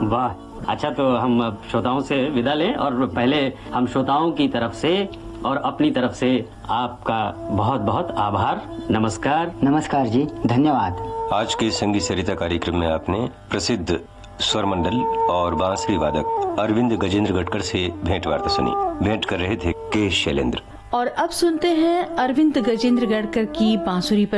वाह, अच्छा तो हम अब श्रोताओं से विदा लें और पहले हम श्रोताओं की तरफ से और अपनी तरफ से आपका बहुत बहुत आभार। नमस्कार। नमस्कार जी, धन्यवाद। आज के संगीत सरिता कार्यक्रम में आपने प्रसिद्ध स्वर मंडल और बांसुरी वादक अरविंद गजेंद्र गडकर से भेंट वार्ता सुनी। भेंट कर रहे थे के शैलेंद्र। और अब सुनते हैं अरविंद गजेंद्र गडकर की बांसुरी पर